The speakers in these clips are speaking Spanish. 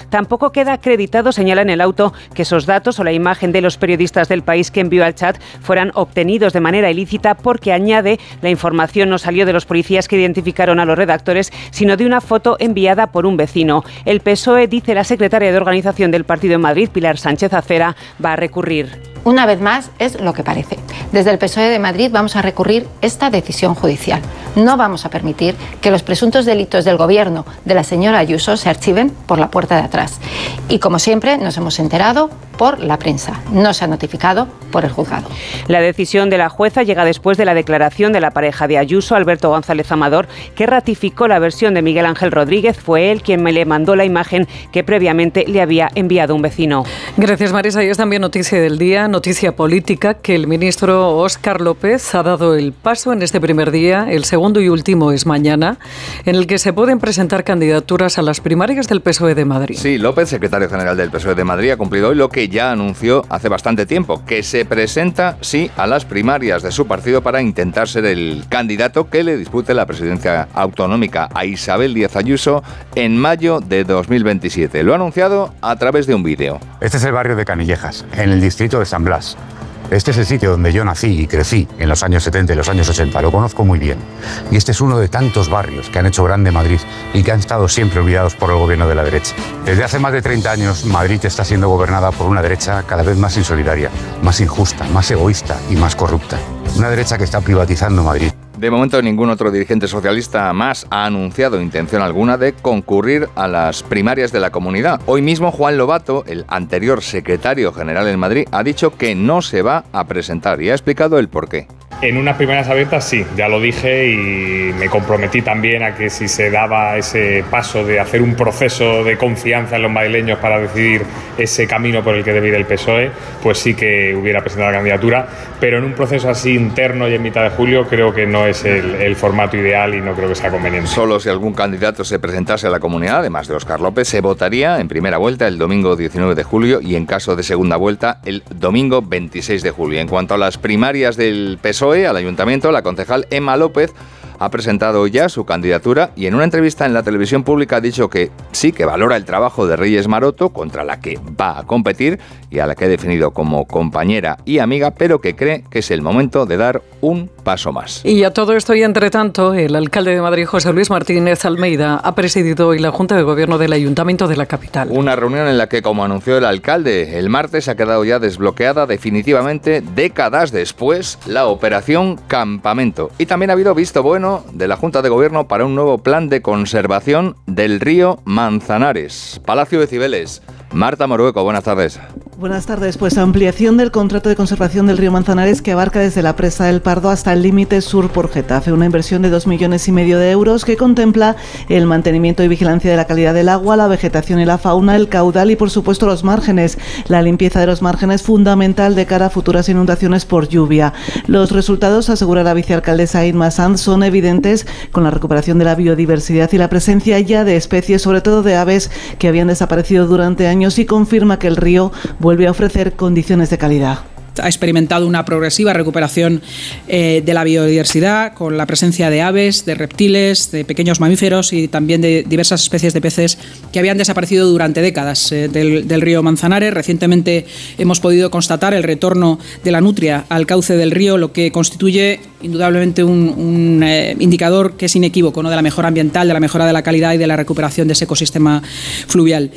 Tampoco queda acreditado, señala en el auto, que esos datos o la imagen de los periodistas del País que envió al chat fueran obtenidos de manera ilícita, porque añade, la información no salió de los policías que identificaron a los redactores, sino de una foto enviada por un vecino. El PSOE, dice la secretaria de Organización del partido en Madrid, Pilar Sánchez Acera, va a recurrir. Una vez más, es lo que parece. Desde el PSOE de Madrid vamos a recurrir esta decisión judicial. No vamos a permitir que los presuntos delitos del gobierno de la señora Ayuso se archiven por la puerta de atrás. Y como siempre, nos hemos enterado por la prensa. No se ha notificado por el juzgado. La decisión de la jueza llega después de la declaración de la pareja de Ayuso, Alberto González Amador, que ratificó la versión de Miguel Ángel Rodríguez. Fue él quien me le mandó la imagen que previamente le había enviado un vecino. Gracias, Marisa. Y es también noticia del día, noticia política, que el ministro Óscar López ha dado el paso en este primer día. El segundo y último es mañana, en el que se pueden presentar candidaturas a las primarias del PSOE de Madrid. Sí, López, secretario general del PSOE de Madrid, ha cumplido hoy lo que ya anunció hace bastante tiempo, que se presenta, sí, a las primarias de su partido para intentar ser el candidato que le dispute la presidencia autonómica a Isabel Díaz Ayuso en mayo de 2027. Lo ha anunciado a través de un vídeo. Este es el barrio de Canillejas, en el distrito de San Blas. Este es el sitio donde yo nací y crecí en los años 70 y los años 80. Lo conozco muy bien. Y este es uno de tantos barrios que han hecho grande Madrid y que han estado siempre olvidados por el gobierno de la derecha. Desde hace más de 30 años, Madrid está siendo gobernada por una derecha cada vez más insolidaria, más injusta, más egoísta y más corrupta. Una derecha que está privatizando Madrid. De momento, ningún otro dirigente socialista más ha anunciado intención alguna de concurrir a las primarias de la comunidad. Hoy mismo, Juan Lobato, el anterior secretario general en Madrid, ha dicho que no se va a presentar y ha explicado el porqué. En unas primarias abiertas sí, ya lo dije y me comprometí también a que si se daba ese paso de hacer un proceso de confianza en los madrileños para decidir ese camino por el que debe ir el PSOE, pues sí que hubiera presentado la candidatura, pero en un proceso así interno y en mitad de julio creo que no es el formato ideal y no creo que sea conveniente. Solo si algún candidato se presentase a la comunidad, además de Óscar López, se votaría en primera vuelta el domingo 19 de julio y en caso de segunda vuelta el domingo 26 de julio. En cuanto a las primarias del PSOE al ayuntamiento, la concejal Emma López ha presentado ya su candidatura y en una entrevista en la televisión pública ha dicho que sí, que valora el trabajo de Reyes Maroto, contra la que va a competir y a la que ha definido como compañera y amiga, pero que cree que es el momento de dar un paso más. Y a todo esto y entre tanto, el alcalde de Madrid, José Luis Martínez Almeida, ha presidido hoy la Junta de Gobierno del Ayuntamiento de la capital. Una reunión en la que, como anunció el alcalde el martes, ha quedado ya desbloqueada definitivamente, décadas después, la operación Campamento. Y también ha habido visto bueno de la Junta de Gobierno para un nuevo plan de conservación del río Manzanares. Palacio de Cibeles. Marta Morueco, buenas tardes. Buenas tardes. Pues ampliación del contrato de conservación del río Manzanares, que abarca desde la presa del Pardo hasta el límite sur por Getafe. Una inversión de 2,5 millones de euros que contempla el mantenimiento y vigilancia de la calidad del agua, la vegetación y la fauna, el caudal y, por supuesto, los márgenes. La limpieza de los márgenes, fundamental de cara a futuras inundaciones por lluvia. Los resultados, asegura la vicealcaldesa Inma Sanz, son evidentes con la recuperación de la biodiversidad y la presencia ya de especies, sobre todo de aves que habían desaparecido durante años, y confirma que el río vuelve a ofrecer condiciones de calidad. Ha experimentado una progresiva recuperación de la biodiversidad, con la presencia de aves, de reptiles, de pequeños mamíferos y también de diversas especies de peces que habían desaparecido durante décadas del río Manzanares. Recientemente hemos podido constatar el retorno de la nutria al cauce del río, lo que constituye indudablemente un indicador que es inequívoco, ¿no?, de la mejora ambiental, de la mejora de la calidad y de la recuperación de ese ecosistema fluvial.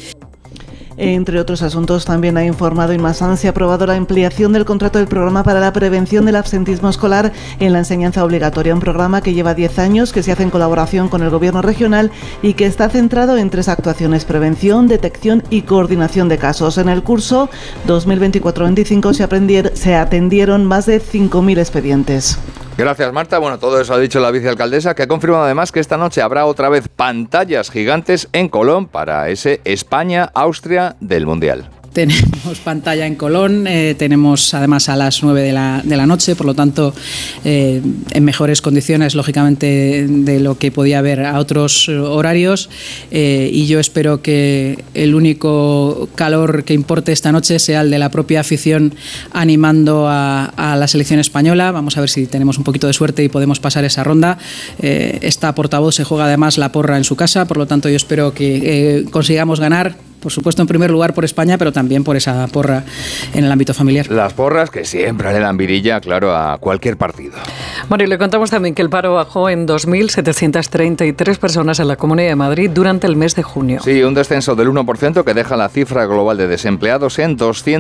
Entre otros asuntos, también ha informado Inma Sanz, se ha aprobado la ampliación del contrato del programa para la prevención del absentismo escolar en la enseñanza obligatoria, un programa que lleva 10 años, que se hace en colaboración con el Gobierno regional y que está centrado en 3 actuaciones: prevención, detección y coordinación de casos. En el curso 2024-25 se atendieron más de 5.000 expedientes. Gracias, Marta. Bueno, todo eso ha dicho la vicealcaldesa, que ha confirmado además que esta noche habrá otra vez pantallas gigantes en Colón para ese España-Austria del Mundial. Tenemos pantalla en Colón, tenemos además a las 9 de la noche, por lo tanto en mejores condiciones, lógicamente, de lo que podía haber a otros horarios, y yo espero que el único calor que importe esta noche sea el de la propia afición animando a la selección española. Vamos a ver si tenemos un poquito de suerte y podemos pasar esa ronda. Esta portavoz se juega además la porra en su casa, por lo tanto yo espero que consigamos ganar por supuesto en primer lugar por España, pero también por esa porra en el ámbito familiar. Las porras que siempre le dan vidilla, claro, a cualquier partido. Bueno, y le contamos también que el paro bajó en 2.733 personas en la Comunidad de Madrid durante el mes de junio. Sí, un descenso del 1% que deja la cifra global de desempleados en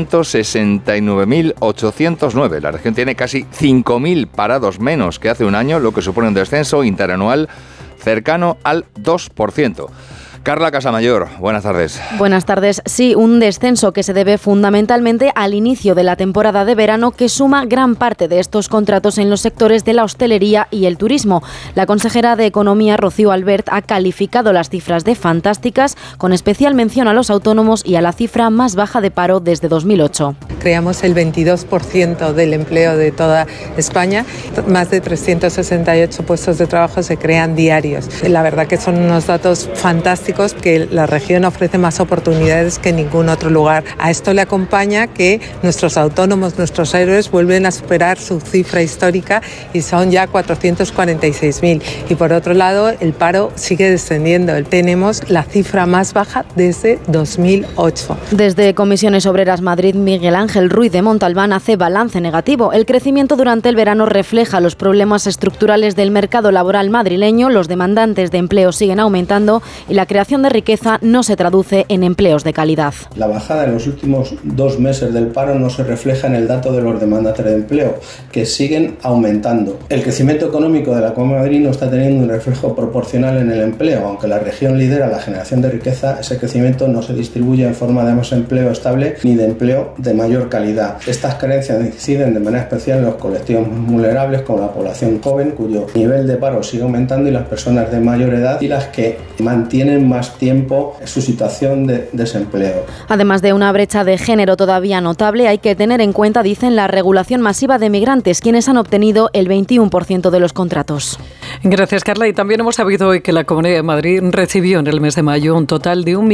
269.809. La región tiene casi 5.000 parados menos que hace un año, lo que supone un descenso interanual cercano al 2%. Carla Casamayor, buenas tardes. Buenas tardes. Sí, un descenso que se debe fundamentalmente al inicio de la temporada de verano, que suma gran parte de estos contratos en los sectores de la hostelería y el turismo. La consejera de Economía, Rocío Albert, ha calificado las cifras de fantásticas, con especial mención a los autónomos y a la cifra más baja de paro desde 2008. Creamos el 22% del empleo de toda España. Más de 368 puestos de trabajo se crean diarios. La verdad que son unos datos fantásticos, que la región ofrece más oportunidades que en ningún otro lugar. A esto le acompaña que nuestros autónomos, nuestros héroes, vuelven a superar su cifra histórica y son ya 446.000. Y por otro lado, el paro sigue descendiendo. Tenemos la cifra más baja desde 2008. Desde Comisiones Obreras Madrid, Miguel Ángel Ruiz de Montalbán hace balance negativo. El crecimiento durante el verano refleja los problemas estructurales del mercado laboral madrileño, los demandantes de empleo siguen aumentando y la creación de riqueza no se traduce en empleos de calidad. La bajada en los últimos 2 meses del paro no se refleja en el dato de los demandantes de empleo, que siguen aumentando. El crecimiento económico de la Comunidad de Madrid no está teniendo un reflejo proporcional en el empleo. Aunque la región lidera la generación de riqueza, ese crecimiento no se distribuye en forma de más empleo estable ni de empleo de mayor calidad. Estas carencias inciden de manera especial en los colectivos más vulnerables, como la población joven, cuyo nivel de paro sigue aumentando, y las personas de mayor edad, y las que mantienen más tiempo su situación de desempleo. Además de una brecha de género todavía notable, hay que tener en cuenta, dicen, la regulación masiva de migrantes, quienes han obtenido el 21% de los contratos. Gracias, Carla. Y también hemos sabido hoy que la Comunidad de Madrid recibió en el mes de mayo un total de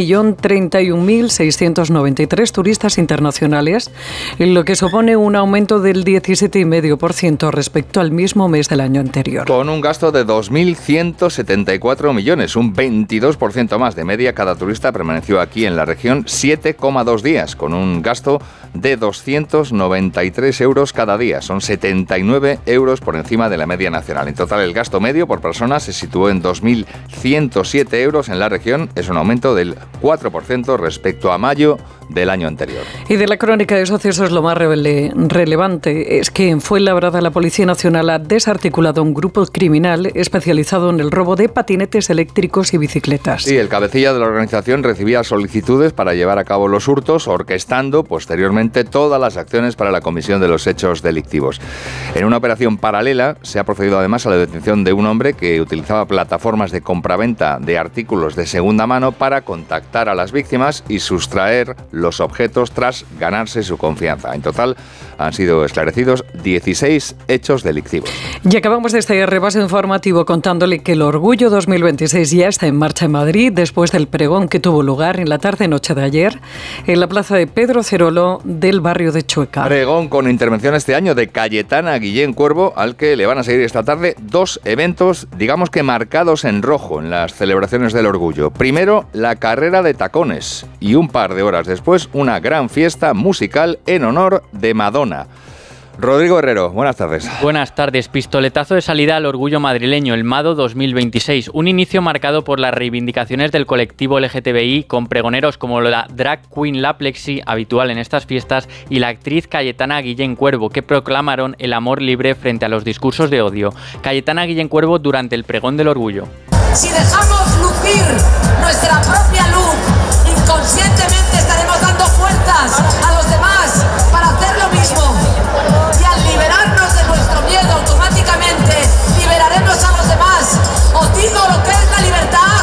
1.031.693 turistas internacionales, lo que supone un aumento del 17,5% respecto al mismo mes del año anterior. Con un gasto de 2.174 millones, un 22% más de media. Cada turista permaneció aquí en la región 7,2 días, con un gasto de 293 euros cada día. Son 79 euros por encima de la media nacional. En total, el gasto medio por persona se situó en 2.107 euros en la región. Es un aumento del 4% respecto a mayo del año anterior. Y de la crónica de sucesos, lo más relevante es que en Fuenlabrada la Policía Nacional ha desarticulado un grupo criminal especializado en el robo de patinetes eléctricos y bicicletas. Sí, el cabecilla de la organización recibía solicitudes para llevar a cabo los hurtos, orquestando posteriormente todas las acciones para la comisión de los hechos delictivos. En una operación paralela se ha procedido además a la detención de un hombre que utilizaba plataformas de compraventa de artículos de segunda mano para contactar a las víctimas y sustraer los objetos tras ganarse su confianza. En total han sido esclarecidos 16 hechos delictivos. Y acabamos de este repaso informativo contándole que el Orgullo 2026 ya está en marcha en Madrid después del pregón que tuvo lugar en la tarde-noche de ayer en la plaza de Pedro Cerolo del barrio de Chueca. Pregón con intervención este año de Cayetana Guillén Cuervo, al que le van a seguir esta tarde 2 eventos, digamos que marcados en rojo en las celebraciones del Orgullo. Primero, la carrera de tacones y un par de horas después una gran fiesta musical en honor de Madonna. Rodrigo Herrero, buenas tardes. Buenas tardes. Pistoletazo de salida al orgullo madrileño, el MADO 2026. Un inicio marcado por las reivindicaciones del colectivo LGTBI, con pregoneros como la drag queen La Plexi, habitual en estas fiestas, y la actriz Cayetana Guillén Cuervo, que proclamaron el amor libre frente a los discursos de odio. Cayetana Guillén Cuervo durante el pregón del orgullo. Si dejamos lucir nuestra propia luz, inconscientemente estaremos dando fuerzas a los demás para hacer lo mismo. Y al liberarnos de nuestro miedo, automáticamente liberaremos a los demás. Os digo lo que es la libertad: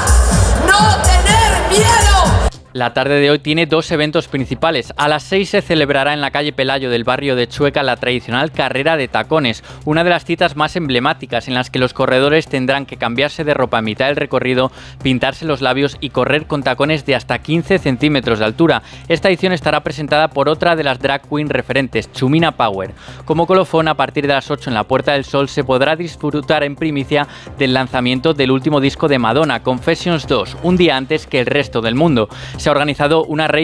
no tener miedo. La tarde de hoy tiene 2 eventos principales. A las 6 se celebrará en la calle Pelayo del barrio de Chueca la tradicional carrera de tacones, una de las citas más emblemáticas en las que los corredores tendrán que cambiarse de ropa a mitad del recorrido, pintarse los labios y correr con tacones de hasta 15 centímetros de altura. Esta edición estará presentada por otra de las drag queen referentes, Chumina Power. Como colofón, a partir de las 8 en la Puerta del Sol se podrá disfrutar en primicia del lanzamiento del último disco de Madonna, Confessions 2, un día antes que el resto del mundo. Se organizado una